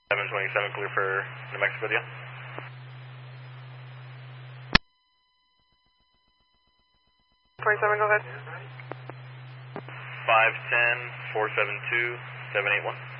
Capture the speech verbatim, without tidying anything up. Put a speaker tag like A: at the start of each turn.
A: seven twenty-seven, clear for New Mexico, deal.
B: twenty-seven, go ahead.
A: five ten, four seven two, seven eight one.